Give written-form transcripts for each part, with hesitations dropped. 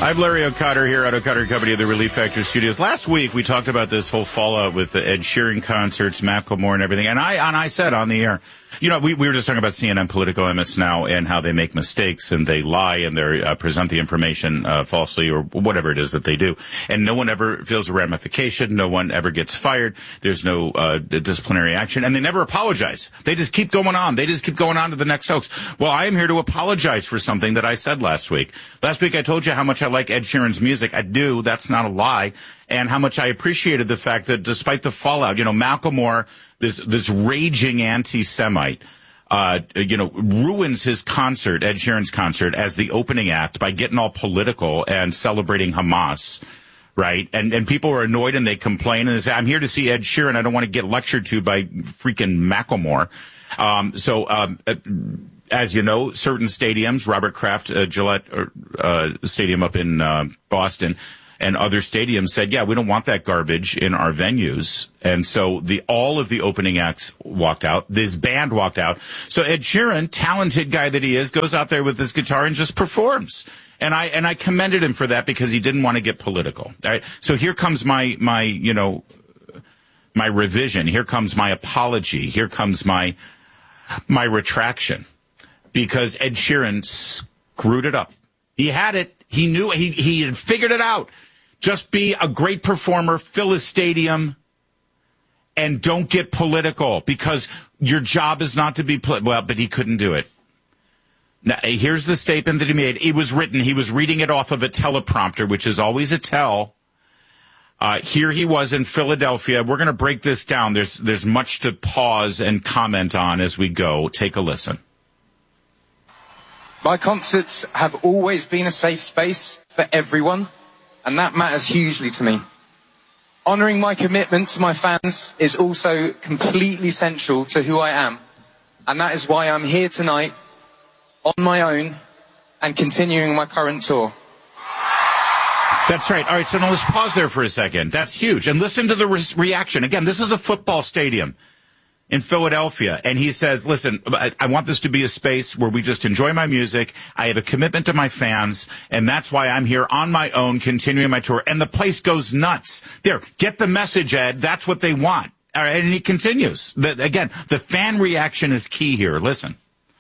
I'm Larry O'Connor here at O'Connor Company of the Relief Factor Studios. Last week, we talked about this whole fallout with the Ed Sheeran concerts, Macklemore and everything. And I said on the air, you know, we were just talking about CNN Politico, MS Now, and how they make mistakes and they lie and they present the information falsely or whatever it is that they do. And no one ever feels a ramification. No one ever gets fired. There's no disciplinary action. And they never apologize. They just keep going on. They just keep going on to the next hoax. Well, I am here to apologize for something that I said last week. Last week I told you how much I like Ed Sheeran's music. I do. That's not a lie. And how much I appreciated the fact that despite the fallout, you know, Macklemore, this raging anti-Semite, ruins his concert, Ed Sheeran's concert, as the opening act by getting all political and celebrating Hamas, right? And people are annoyed and they complain and they say, I'm here to see Ed Sheeran. I don't want to get lectured to by freaking Macklemore. As you know, certain stadiums, Robert Kraft, Gillette Stadium up in Boston, and other stadiums said, yeah, we don't want that garbage in our venues. And so all of the opening acts walked out. This band walked out. So Ed Sheeran, talented guy that he is, goes out there with his guitar and just performs. And I commended him for that because he didn't want to get political. All right. So here comes my revision. Here comes my apology. Here comes my retraction. Because Ed Sheeran screwed it up. He had it. He knew he had figured it out. Just be a great performer, fill a stadium, and don't get political because your job is not to be well, but he couldn't do it. Now, here's the statement that he made. It was written. He was reading it off of a teleprompter, which is always a tell. Here he was in Philadelphia. We're going to break this down. There's much to pause and comment on as we go. Take a listen. My concerts have always been a safe space for everyone, and that matters hugely to me. Honouring my commitment to my fans is also completely central to who I am, and that is why I'm here tonight on my own and continuing my current tour. That's right. All right, so now let's pause there for a second. That's huge. And listen to the reaction. Again, this is a football stadium in Philadelphia, and he says, listen, I want this to be a space where we just enjoy my music. I have a commitment to my fans, and that's why I'm here on my own, continuing my tour. And the place goes nuts. There, get the message, Ed. That's what they want. All right, and he continues. Again, the fan reaction is key here. Listen.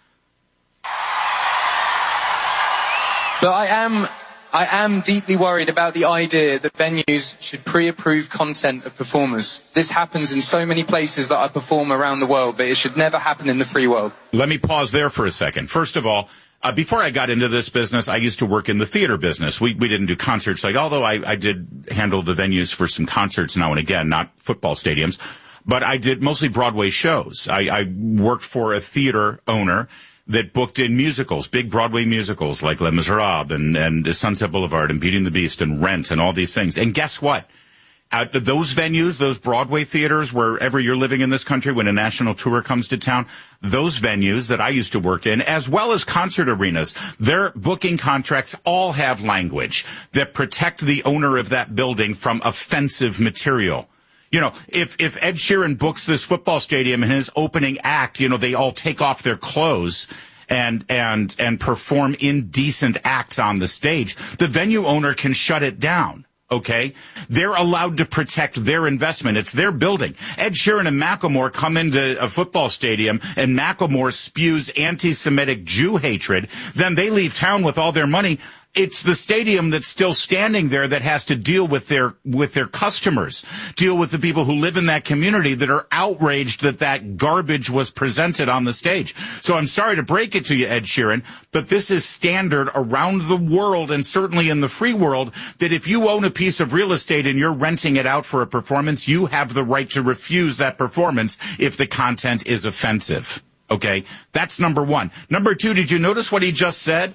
But I am deeply worried about the idea that venues should pre-approve content of performers. This happens in so many places that I perform around the world, but it should never happen in the free world. Let me pause there for a second. First of all, before I got into this business, I used to work in the theater business. We didn't do concerts, although I did handle the venues for some concerts now and again, not football stadiums, but I did mostly Broadway shows. I worked for a theater owner that booked in musicals, big Broadway musicals like Les Miserables and Sunset Boulevard and Beauty and the Beast and Rent and all these things. And guess what? Those venues, those Broadway theaters, wherever you're living in this country when a national tour comes to town, those venues that I used to work in, as well as concert arenas, their booking contracts all have language that protect the owner of that building from offensive material. You know, if Ed Sheeran books this football stadium and his opening act, you know, they all take off their clothes and perform indecent acts on the stage, the venue owner can shut it down. Okay? They're allowed to protect their investment. It's their building. Ed Sheeran and Macklemore come into a football stadium and Macklemore spews anti-Semitic Jew hatred. Then they leave town with all their money. It's the stadium that's still standing there that has to deal with their customers, deal with the people who live in that community that are outraged that garbage was presented on the stage. So I'm sorry to break it to you, Ed Sheeran, but this is standard around the world and certainly in the free world that if you own a piece of real estate and you're renting it out for a performance, you have the right to refuse that performance if the content is offensive. Okay? That's number one. Number two, did you notice what he just said?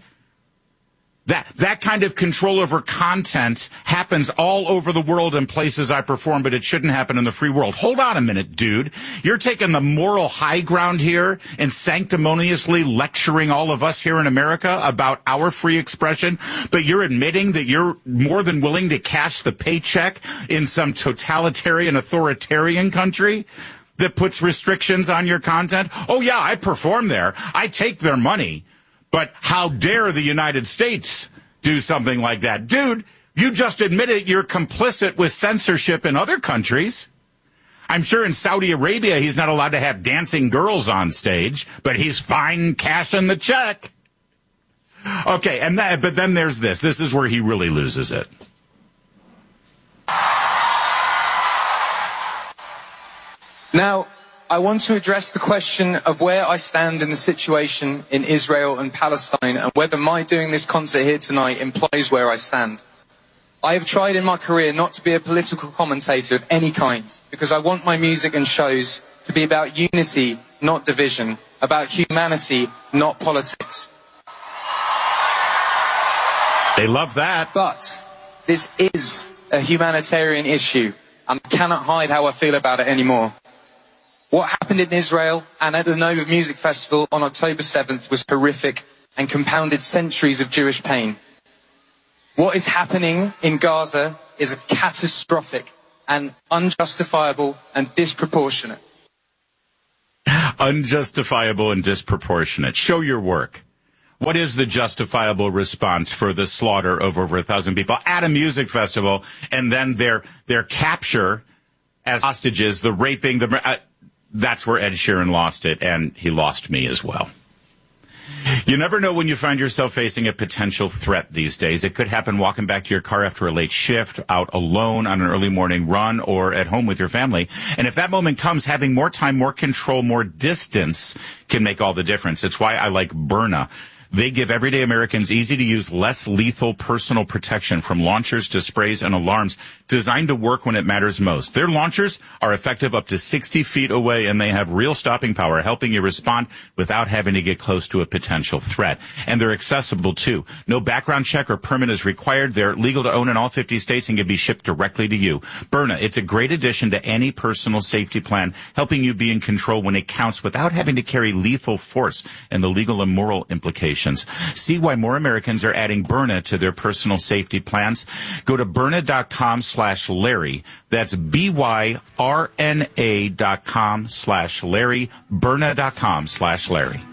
That kind of control over content happens all over the world in places I perform, but it shouldn't happen in the free world. Hold on a minute, dude. You're taking the moral high ground here and sanctimoniously lecturing all of us here in America about our free expression, but you're admitting that you're more than willing to cash the paycheck in some totalitarian, authoritarian country that puts restrictions on your content? Oh, yeah, I perform there. I take their money. But how dare the United States do something like that. Dude, you just admitted you're complicit with censorship in other countries. I'm sure in Saudi Arabia he's not allowed to have dancing girls on stage, but he's fine cashing the check. Okay, but then there's this. This is where he really loses it. Now, I want to address the question of where I stand in the situation in Israel and Palestine and whether my doing this concert here tonight implies where I stand. I have tried in my career not to be a political commentator of any kind because I want my music and shows to be about unity, not division, about humanity, not politics. They love that. But this is a humanitarian issue and I cannot hide how I feel about it anymore. What happened in Israel and at the Nova Music Festival on October 7th was horrific and compounded centuries of Jewish pain. What is happening in Gaza is catastrophic and unjustifiable and disproportionate. Unjustifiable and disproportionate. Show your work. What is the justifiable response for the slaughter of over 1,000 people at a music festival and then their capture as hostages, the raping, that's where Ed Sheeran lost it, and he lost me as well. You never know when you find yourself facing a potential threat these days. It could happen walking back to your car after a late shift, out alone on an early morning run, or at home with your family. And if that moment comes, having more time, more control, more distance can make all the difference. It's why I like Byrna. They give everyday Americans easy-to-use, less lethal personal protection from launchers to sprays and alarms designed to work when it matters most. Their launchers are effective up to 60 feet away, and they have real stopping power, helping you respond without having to get close to a potential threat. And they're accessible, too. No background check or permit is required. They're legal to own in all 50 states and can be shipped directly to you. Byrna, it's a great addition to any personal safety plan, helping you be in control when it counts without having to carry lethal force and the legal and moral implications. See why more Americans are adding Byrna to their personal safety plans. Go to Byrna.com/Larry. That's BYRNA.com/Larry. Byrna.com/Larry.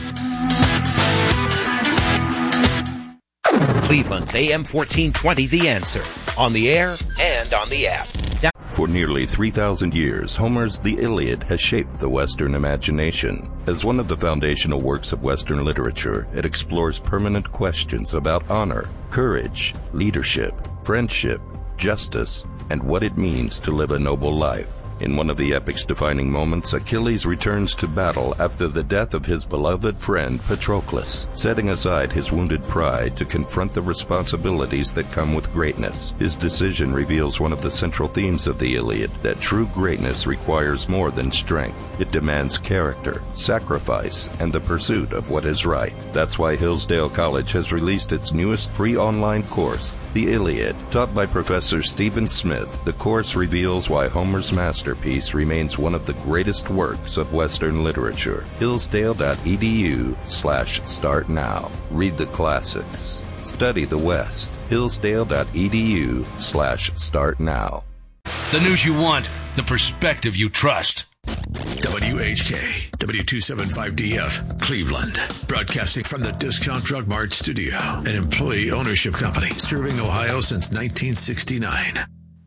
Cleveland's AM 1420, The Answer. On the air and on the app. For nearly 3,000 years, Homer's The Iliad has shaped the Western imagination. As one of the foundational works of Western literature, it explores permanent questions about honor, courage, leadership, friendship, justice, and what it means to live a noble life. In one of the epic's defining moments, Achilles returns to battle after the death of his beloved friend Patroclus, setting aside his wounded pride to confront the responsibilities that come with greatness. His decision reveals one of the central themes of the Iliad, that true greatness requires more than strength. It demands character, sacrifice, and the pursuit of what is right. That's why Hillsdale College has released its newest free online course, The Iliad. Taught by Professor Stephen Smith, the course reveals why Homer's masterpiece remains one of the greatest works of Western literature. Hillsdale.edu/start now. Read the classics. Study the West. Hillsdale.edu/start now. The news you want, the perspective you trust. WHK, W275DF, Cleveland. Broadcasting from the Discount Drug Mart studio, an employee ownership company serving Ohio since 1969.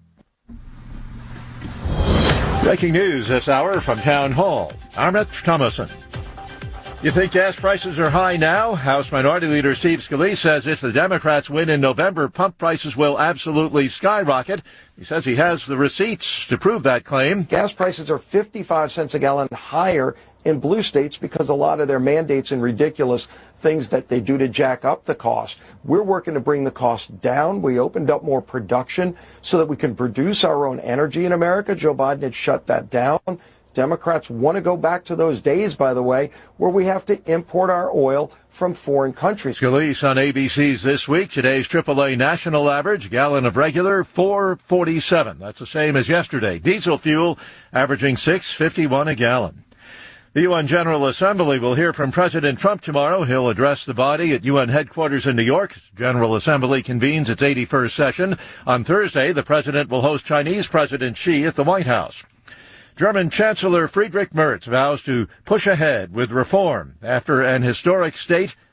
Breaking news this hour from Town Hall. I'm Rich Thomason. You think gas prices are high now? House Minority Leader Steve Scalise says if the Democrats win in November, pump prices will absolutely skyrocket. He says he has the receipts to prove that claim. Gas prices are 55 cents a gallon higher in blue states because a lot of their mandates and ridiculous things that they do to jack up the cost. We're working to bring the cost down. We opened up more production so that we can produce our own energy in America. Joe Biden had shut that down. Democrats want to go back to those days, by the way, where we have to import our oil from foreign countries. Scalise on ABC's This Week. Today's AAA national average, gallon of regular, $4.47. That's the same as yesterday. Diesel fuel averaging $6.51 a gallon. The UN General Assembly will hear from President Trump tomorrow. He'll address the body at UN headquarters in New York. General Assembly convenes its 81st session. On Thursday, the president will host Chinese President Xi at the White House. German Chancellor Friedrich Merz vows to push ahead with reform after an historic state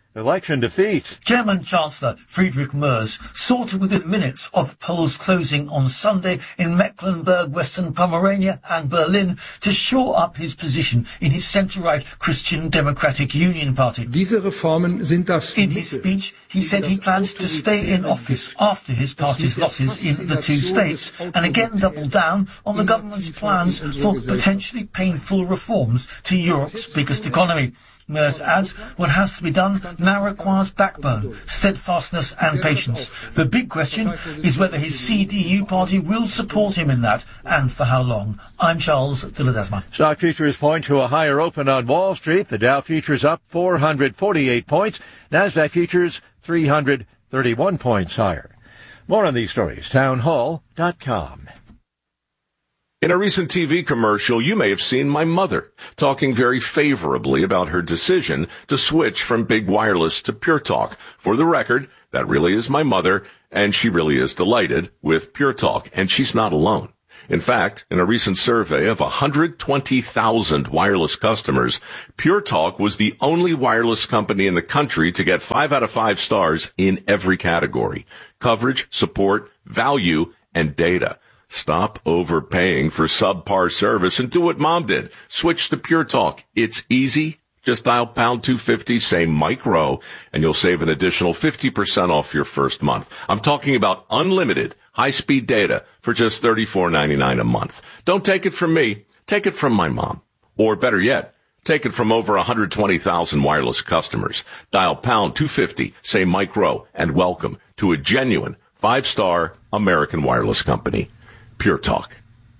election defeat. German Chancellor Friedrich Merz sought within minutes of polls closing on Sunday in Mecklenburg, Western Pomerania and Berlin to shore up his position in his centre-right Christian Democratic Union Party. In his speech, he said he plans to stay in office after his party's losses in the two states and again double down on the government's plans for potentially painful reforms to Europe's biggest economy. Merz adds what has to be done now requires backbone, steadfastness and patience. The big question is whether his CDU party will support him in that, and for how long. I'm Charles Villadesma. Stock futures point to a higher open on Wall Street. The Dow futures up 448 points. NASDAQ futures 331 points higher. More on these stories, townhall.com. In a recent TV commercial, you may have seen my mother talking very favorably about her decision to switch from big wireless to Pure Talk. For the record, that really is my mother, and she really is delighted with Pure Talk, and she's not alone. In fact, in a recent survey of 120,000 wireless customers, Pure Talk was the only wireless company in the country to get 5 out of 5 stars in every category: coverage, support, value, and data. Stop overpaying for subpar service and do what Mom did. Switch to Pure Talk. It's easy. Just dial pound 250, say Mike Rowe, and you'll save an additional 50% off your first month. I'm talking about unlimited high-speed data for just $34.99 a month. Don't take it from me. Take it from my mom. Or better yet, take it from over 120,000 wireless customers. Dial pound 250, say Mike Rowe, and welcome to a genuine 5-star American wireless company. Pure Talk.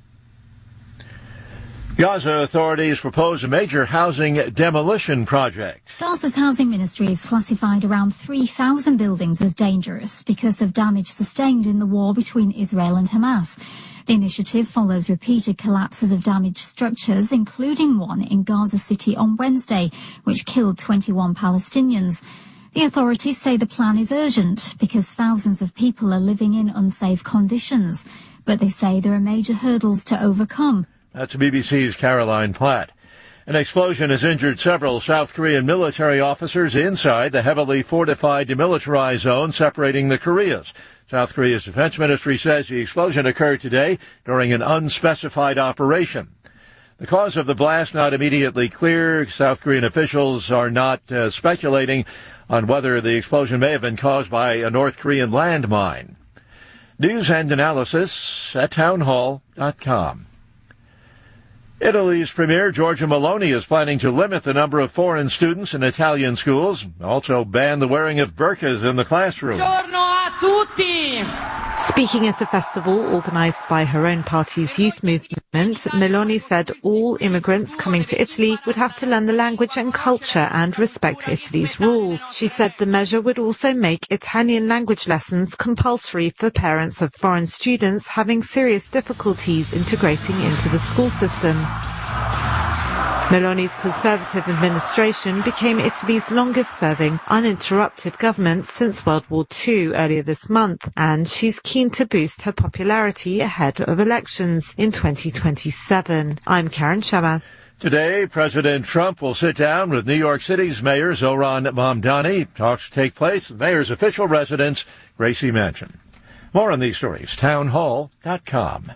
Gaza authorities propose a major housing demolition project. Gaza's housing ministry has classified around 3,000 buildings as dangerous because of damage sustained in the war between Israel and Hamas. The initiative follows repeated collapses of damaged structures, including one in Gaza City on Wednesday, which killed 21 Palestinians. The authorities say the plan is urgent because thousands of people are living in unsafe conditions. But they say there are major hurdles to overcome. That's BBC's Caroline Platt. An explosion has injured several South Korean military officers inside the heavily fortified demilitarized zone separating the Koreas. South Korea's defense ministry says the explosion occurred today during an unspecified operation. The cause of the blast not immediately clear. South Korean officials are not speculating on whether the explosion may have been caused by a North Korean landmine. News and analysis at townhall.com. Italy's Premier Giorgia Meloni is planning to limit the number of foreign students in Italian schools, also ban the wearing of burqas in the classroom. Buongiorno a tutti! Speaking at a festival organised by her own party's youth movement, Meloni said all immigrants coming to Italy would have to learn the language and culture and respect Italy's rules. She said the measure would also make Italian language lessons compulsory for parents of foreign students having serious difficulties integrating into the school system. Meloni's Conservative administration became Italy's longest-serving, uninterrupted government since World War II earlier this month, and she's keen to boost her popularity ahead of elections in 2027. I'm Karen Shabazz. Today, President Trump will sit down with New York City's Mayor Zohran Mamdani. Talks take place at the mayor's official residence, Gracie Mansion. More on these stories, townhall.com.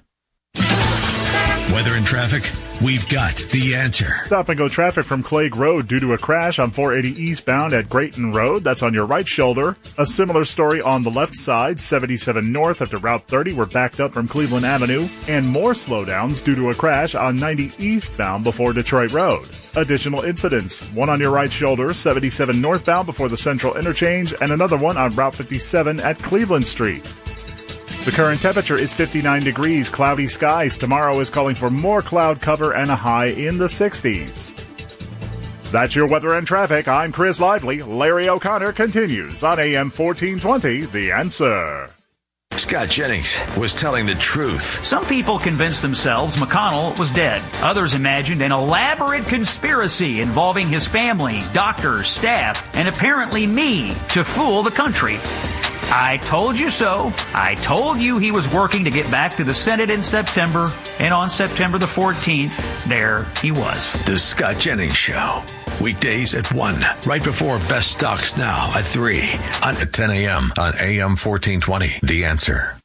Weather and traffic, we've got the answer. Stop and go traffic from Clague Road due to a crash on 480 eastbound at Grayton Road. That's on your right shoulder. A similar story on the left side, 77 north after Route 30. We're backed up from Cleveland Avenue. And more slowdowns due to a crash on 90 eastbound before Detroit Road. Additional incidents, one on your right shoulder, 77 northbound before the Central Interchange, and another one on Route 57 at Cleveland Street. The current temperature is 59 degrees, cloudy skies. Tomorrow is calling for more cloud cover and a high in the 60s. That's your weather and traffic. I'm Chris Lively. Larry O'Connor continues on AM 1420, The Answer. Scott Jennings was telling the truth. Some people convinced themselves McConnell was dead. Others imagined an elaborate conspiracy involving his family, doctors, staff, and apparently me to fool the country. I told you so. I told you he was working to get back to the Senate in September, and on September the 14th, there he was. The Scott Jennings Show. Weekdays at 1, right before Best Stocks Now at 3, on at 10 a.m. on AM 1420. The Answer.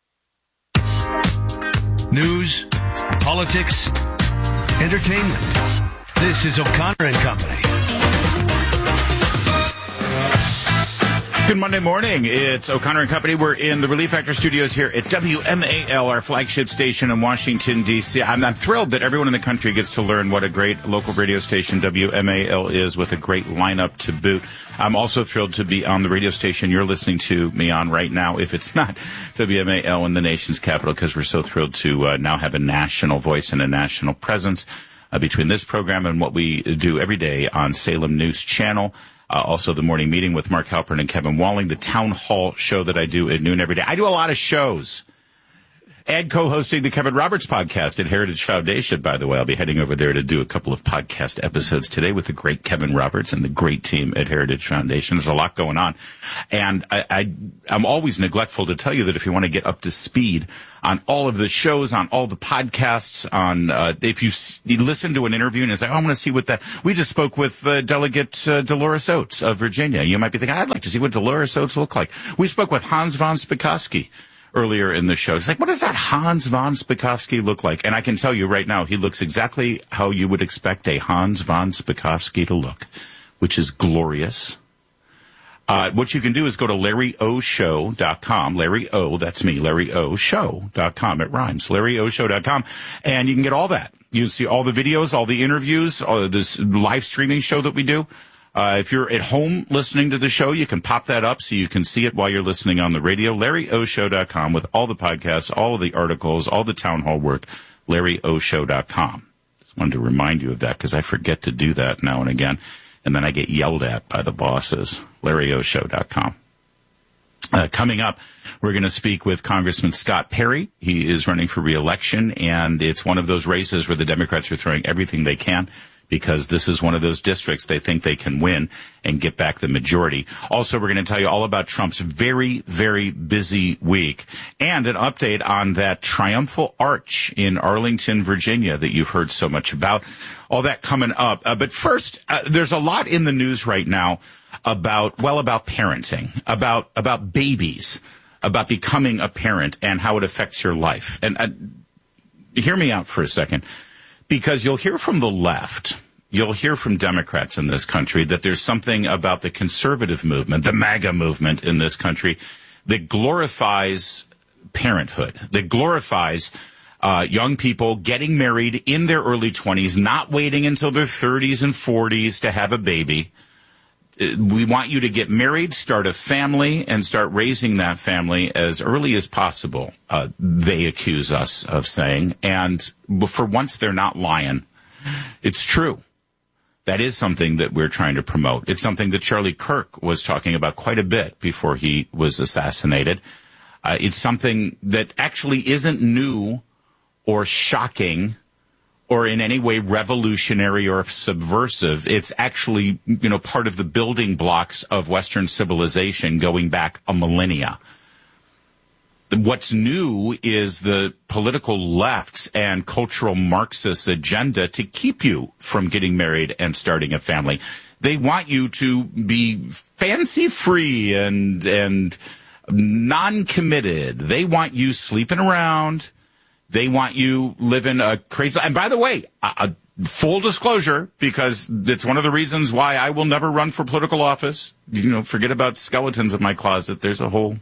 News, politics, entertainment. This is O'Connor and Company. Good Monday morning. It's O'Connor and Company. We're in the Relief Factor studios here at WMAL, our flagship station in Washington, D.C. I'm thrilled that everyone in the country gets to learn what a great local radio station WMAL is, with a great lineup to boot. I'm also thrilled to be on the radio station you're listening to me on right now, if it's not WMAL in the nation's capital, because we're so thrilled to now have a national voice and a national presence between this program and what we do every day on Salem News Channel. Also, the morning meeting with Mark Halpern and Kevin Walling, the town hall show that I do at noon every day. I do a lot of shows. And co-hosting the Kevin Roberts podcast at Heritage Foundation, by the way. I'll be heading over there to do a couple of podcast episodes today with the great Kevin Roberts and the great team at Heritage Foundation. There's a lot going on. And I'm always neglectful to tell you that if you want to get up to speed on all of the shows, on all the podcasts, on if you listen to an interview and say, oh, I want to see what that... We just spoke with Delegate Dolores Oates of Virginia. You might be thinking, I'd like to see what Dolores Oates look like. We spoke with Hans von Spakovsky earlier in the show. It's like, what does that Hans von Spakovsky look like? And I can tell you right now, he looks exactly how you would expect a Hans von Spakovsky to look, which is glorious. What you can do is go to LarryOShow.com. Larry O, that's me, LarryOShow.com. It rhymes. LarryOShow.com. And you can get all that. You can see all the videos, all the interviews, all this live streaming show that we do. If you're at home listening to the show, you can pop that up so you can see it while you're listening on the radio. LarryOShow.com with all the podcasts, all of the articles, all the town hall work. LarryOShow.com. Just wanted to remind you of that because I forget to do that now and again. And then I get yelled at by the bosses. LarryOShow.com. Coming up, we're going to speak with Congressman Scott Perry. He is running for re-election, and it's one of those races where the Democrats are throwing everything they can, because this is one of those districts they think they can win and get back the majority. Also, we're going to tell you all about Trump's very, very busy week and an update on that triumphal arch in Arlington, Virginia that you've heard so much about. All that coming up. But first, there's a lot in the news right now about parenting, about babies, about becoming a parent and how it affects your life. And hear me out for a second. Because you'll hear from the left, you'll hear from Democrats in this country that there's something about the conservative movement, the MAGA movement in this country, that glorifies parenthood, that glorifies young people getting married in their early 20s, not waiting until their 30s and 40s to have a baby. We want you to get married, start a family, and start raising that family as early as possible, they accuse us of saying. And for once, they're not lying. It's true. That is something that we're trying to promote. It's something that Charlie Kirk was talking about quite a bit before he was assassinated. It's something that actually isn't new or shocking or in any way revolutionary or subversive. It's actually, part of the building blocks of Western civilization going back a millennia. What's new is the political left's and cultural Marxist agenda to keep you from getting married and starting a family. They want you to be fancy-free and non-committed. They want you sleeping around. They want you living a crazy... And by the way, full disclosure, because it's one of the reasons why I will never run for political office. Forget about skeletons in my closet. There's a whole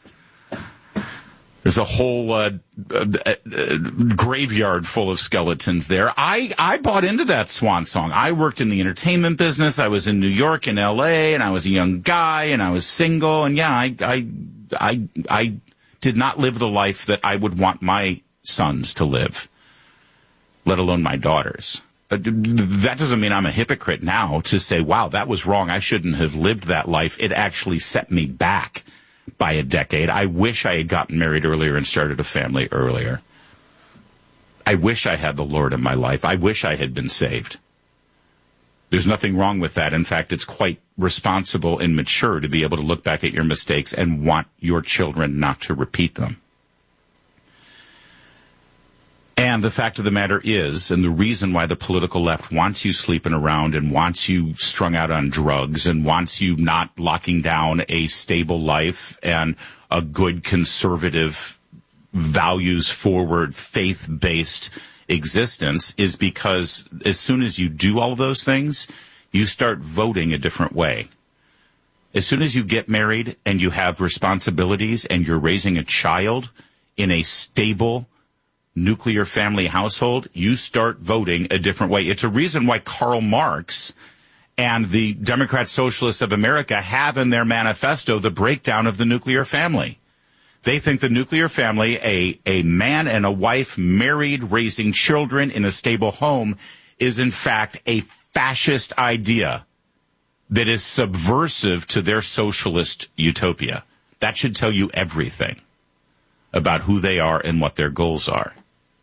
graveyard full of skeletons there. I bought into that swan song. I worked in the entertainment business. I was in New York and L.A., and I was a young guy, and I was single. And yeah, I did not live the life that I would want my sons to live, let alone my daughters. That doesn't mean I'm a hypocrite now to say, wow, that was wrong. I shouldn't have lived that life. It actually set me back by a decade. I wish I had gotten married earlier and started a family earlier. I wish I had the Lord in my life. I wish I had been saved. There's nothing wrong with that. In fact, it's quite responsible and mature to be able to look back at your mistakes and want your children not to repeat them. And the fact of the matter is, and the reason why the political left wants you sleeping around and wants you strung out on drugs and wants you not locking down a stable life and a good conservative, values-forward, faith-based existence is because as soon as you do all those things, you start voting a different way. As soon as you get married and you have responsibilities and you're raising a child in a stable nuclear family household, you start voting a different way. It's a reason why Karl Marx and the Democrat Socialists of America have in their manifesto the breakdown of the nuclear family. They think the nuclear family, a man and a wife married, raising children in a stable home, is in fact a fascist idea that is subversive to their socialist utopia. That should tell you everything about who they are and what their goals are.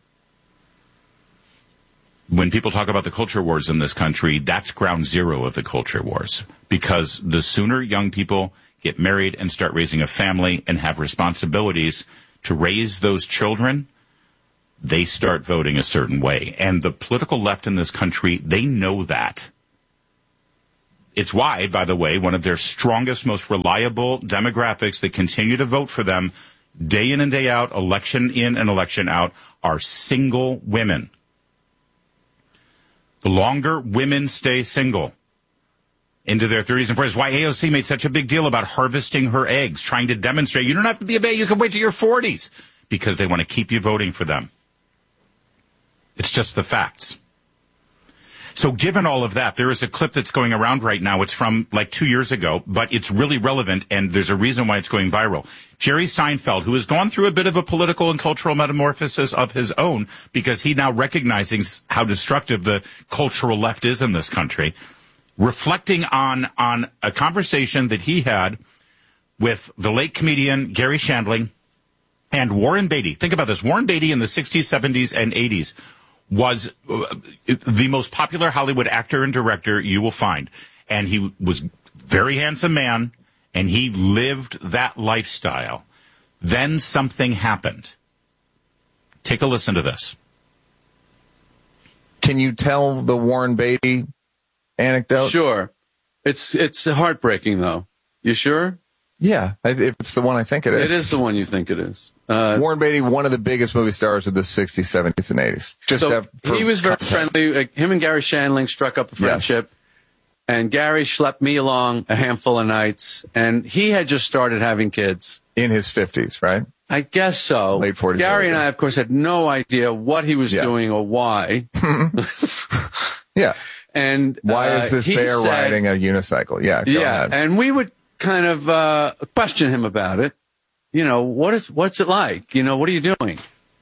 When people talk about the culture wars in this country, that's ground zero of the culture wars. Because the sooner young people get married and start raising a family and have responsibilities to raise those children, they start voting a certain way. And the political left in this country, they know that. It's why, by the way, one of their strongest, most reliable demographics that continue to vote for them day in and day out, election in and election out, are single women. The longer women stay single into their 30s and 40s, why AOC made such a big deal about harvesting her eggs, trying to demonstrate you don't have to be a baby, you can wait till your 40s, because they want to keep you voting for them. It's just the facts. So given all of that, there is a clip that's going around right now. It's from like 2 years ago, but it's really relevant, and there's a reason why it's going viral. Jerry Seinfeld, who has gone through a bit of a political and cultural metamorphosis of his own, because he now recognizing how destructive the cultural left is in this country, reflecting on a conversation that he had with the late comedian Gary Shandling and Warren Beatty. Think about this. Warren Beatty in the 60s, 70s, and 80s was the most popular Hollywood actor and director you will find. And he was a very handsome man, and he lived that lifestyle. Then something happened. Take a listen to this. Can you tell the Warren Beatty anecdote? Sure. It's heartbreaking, though. You sure? Yeah, if it's the one I think it is. It is the one you think it is. Warren Beatty, one of the biggest movie stars of the 60s, 70s, and 80s. He was very friendly. Him and Gary Shandling struck up a friendship. Yes. And Gary schlepped me along a handful of nights. And he had just started having kids. In his 50s, right? I guess so. Late 40s. Gary and I, of course, had no idea what he was doing or why. Yeah. And why is this bear riding a unicycle? Yeah, go ahead. And we would kind of question him about it. You know, what's it like? You know, what are you doing?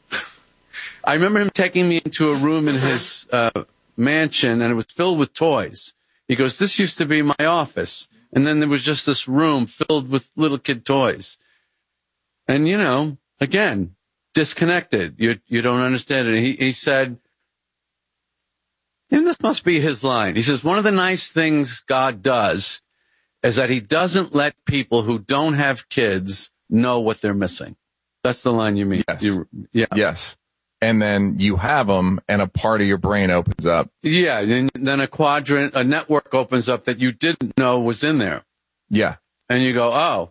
I remember him taking me into a room in his mansion, and it was filled with toys. He goes, "This used to be my office." And then there was just this room filled with little kid toys. And, you know, again, disconnected. You don't understand it. He said, and this must be his line. He says, one of the nice things God does is that he doesn't let people who don't have kids know what they're missing. That's the line you mean. Yes. Yes. And then you have them, and a part of your brain opens up. Yeah. And then a network opens up that you didn't know was in there. Yeah. And you go, oh.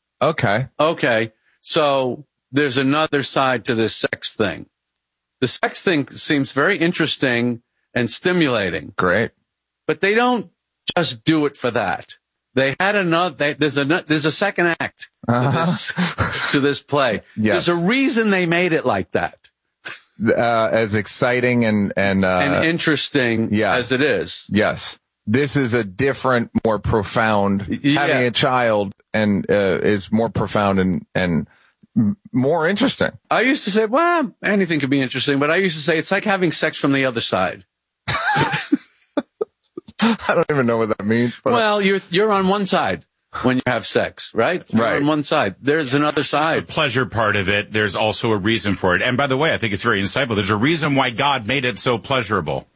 Okay. So there's another side to this sex thing. The sex thing seems very interesting and stimulating. Great. But they don't just do it for that. They had there's a second act to this play. Yes. There's a reason they made it like that. As exciting and interesting as it is. Yes. This is a different, more profound, having a child and is more profound and more interesting. I used to say, well, anything could be interesting, but I used to say it's like having sex from the other side. I don't even know what that means. But well, you're on one side when you have sex, right? You're on one side. There's another side. The pleasure part of it, there's also a reason for it. And by the way, I think it's very insightful. There's a reason why God made it so pleasurable.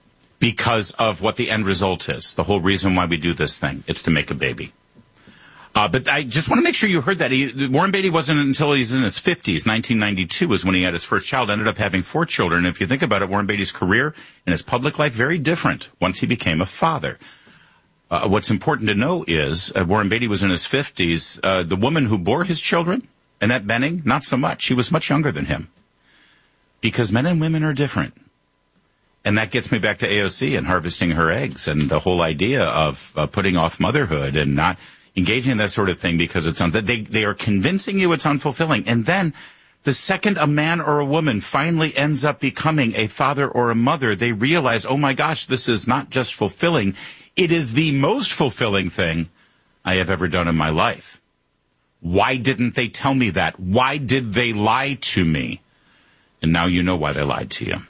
Because of what the end result is. The whole reason why we do this thing. It's to make a baby. But I just want to make sure you heard that. Warren Beatty wasn't until he's in his 50s. 1992 was when he had his first child, ended up having 4 children. And if you think about it, Warren Beatty's career and his public life, very different once he became a father. What's important to know is Warren Beatty was in his 50s. The woman who bore his children, Annette Bening, not so much. She was much younger than him. Because men and women are different. And that gets me back to AOC and harvesting her eggs and the whole idea of putting off motherhood and not engaging in that sort of thing because it's they are convincing you it's unfulfilling. And then the second a man or a woman finally ends up becoming a father or a mother, they realize, oh my gosh, this is not just fulfilling. It is the most fulfilling thing I have ever done in my life. Why didn't they tell me that? Why did they lie to me? And now you know why they lied to you.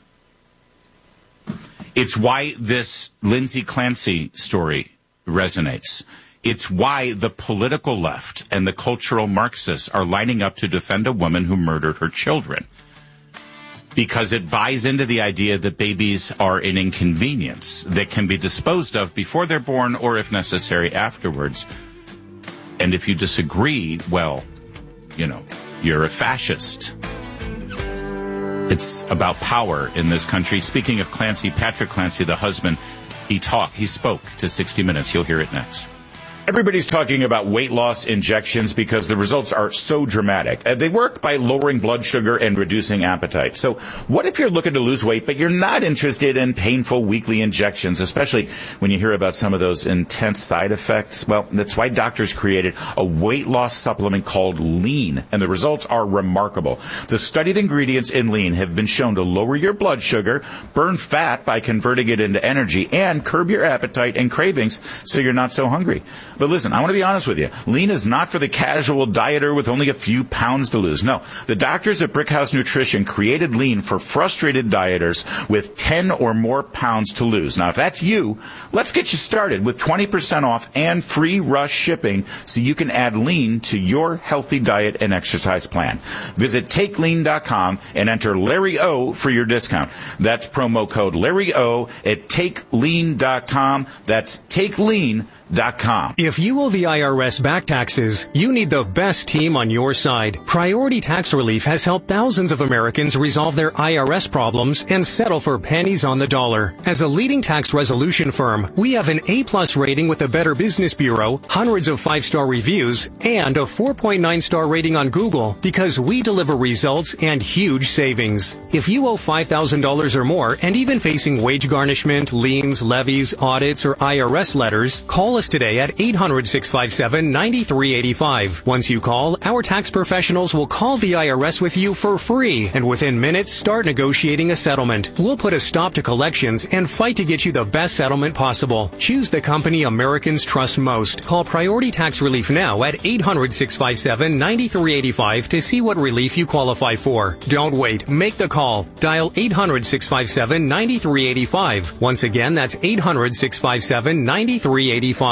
It's why this Lindsay Clancy story resonates. It's why the political left and the cultural Marxists are lining up to defend a woman who murdered her children. Because it buys into the idea that babies are an inconvenience that can be disposed of before they're born or, if necessary, afterwards. And if you disagree, well, you know, you're a fascist. It's about power in this country. Speaking of Clancy, Patrick Clancy, the husband, he spoke to 60 Minutes. You'll hear it next. Everybody's talking about weight loss injections because the results are so dramatic. They work by lowering blood sugar and reducing appetite. So what if you're looking to lose weight, but you're not interested in painful weekly injections, especially when you hear about some of those intense side effects? Well, that's why doctors created a weight loss supplement called Lean, and the results are remarkable. The studied ingredients in Lean have been shown to lower your blood sugar, burn fat by converting it into energy, and curb your appetite and cravings so you're not so hungry. But listen, I want to be honest with you. Lean is not for the casual dieter with only a few pounds to lose. No, the doctors at Brickhouse Nutrition created Lean for frustrated dieters with 10 or more pounds to lose. Now, if that's you, let's get you started with 20% off and free rush shipping so you can add Lean to your healthy diet and exercise plan. Visit TakeLean.com and enter Larry O for your discount. That's promo code Larry O at TakeLean.com. That's TakeLean.com. If you owe the IRS back taxes, you need the best team on your side. Priority Tax Relief has helped thousands of Americans resolve their IRS problems and settle for pennies on the dollar. As a leading tax resolution firm, we have an A+ rating with the Better Business Bureau, hundreds of 5-star reviews, and a 4.9-star rating on Google because we deliver results and huge savings. If you owe $5,000 or more and even facing wage garnishment, liens, levies, audits, or IRS letters, call us today at 800-657-9385. Once you call, our tax professionals will call the IRS with you for free, and within minutes, start negotiating a settlement. We'll put a stop to collections and fight to get you the best settlement possible. Choose the company Americans trust most. Call Priority Tax Relief now at 800-657-9385 to see what relief you qualify for. Don't wait. Make the call. Dial 800-657-9385. Once again, that's 800-657-9385.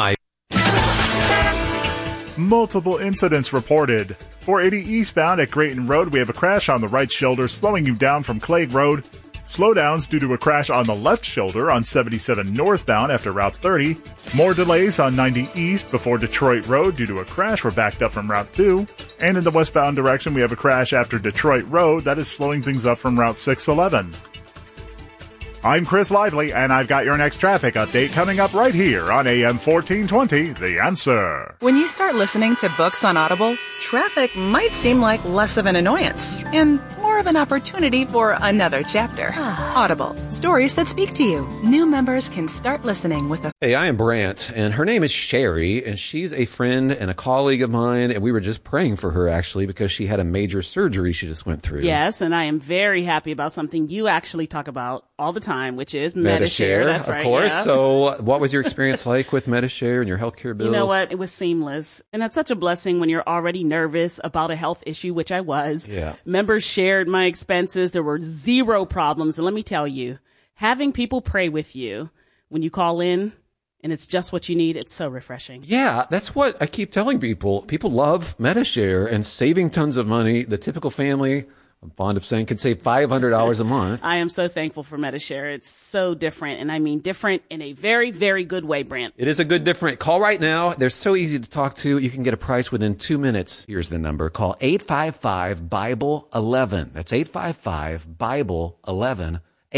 Multiple incidents reported. 480 eastbound at Grayton Road, we have a crash on the right shoulder, slowing you down from Clegg Road. Slowdowns due to a crash on the left shoulder on 77 northbound after Route 30. More delays on 90 east before Detroit Road due to a crash. We're backed up from Route 2. And in the westbound direction, we have a crash after Detroit Road that is slowing things up from Route 611. I'm Chris Lively, and I've got your next traffic update coming up right here on AM 1420, The Answer. When you start listening to books on Audible, traffic might seem like less of an annoyance and more of an opportunity for another chapter. Audible, stories that speak to you. New members can start listening with a... Hey, I am Brant, and her name is Sherry, and she's a friend and a colleague of mine, and we were just praying for her, actually, because she had a major surgery she just went through. Yes, and I am very happy about something you actually talk about all the time, which is Medi-Share. That's right, of course. Yeah. So what was your experience like with Medi-Share and your healthcare bills? You know what? It was seamless. And that's such a blessing when you're already nervous about a health issue, which I was. Yeah. Members shared my expenses. There were zero problems. And let me tell you, having people pray with you when you call in and it's just what you need, it's so refreshing. Yeah, that's what I keep telling people. People love Medi-Share and saving tons of money. The typical family I'm fond of saying could save $500 a month. I am so thankful for Medi-Share. It's so different, and I mean different in a very, very good way, Brent. It is a good different. Call right now. They're so easy to talk to. You can get a price within 2 minutes. Here's the number. Call 855-BIBLE-11. That's 855-BIBLE-11.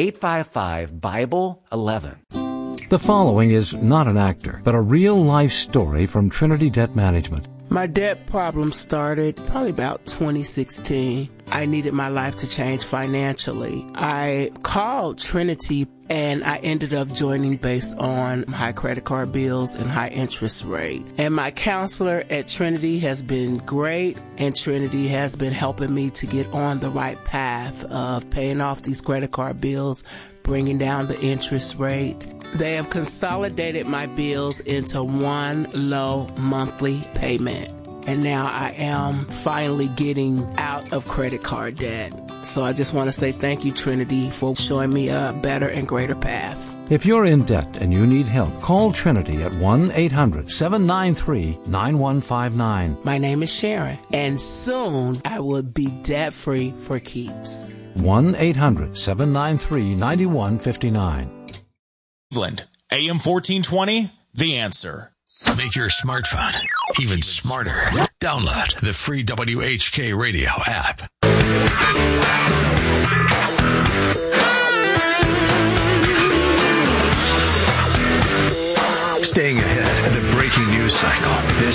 855-BIBLE-11. The following is not an actor, but a real-life story from Trinity Debt Management. My debt problem started probably about 2016. I needed my life to change financially. I called Trinity and I ended up joining based on high credit card bills and high interest rate. And my counselor at Trinity has been great, and Trinity has been helping me to get on the right path of paying off these credit card bills, bringing down the interest rate. They have consolidated my bills into one low monthly payment. And now I am finally getting out of credit card debt. So I just want to say thank you, Trinity, for showing me a better and greater path. If you're in debt and you need help, call Trinity at 1-800-793-9159. My name is Sharon, and soon I will be debt-free for keeps. 1-800-793-9159. Cleveland, AM 1420, The Answer. Make your smartphone even smarter. Download the free WHK radio app. Staying ahead of the breaking news cycle. This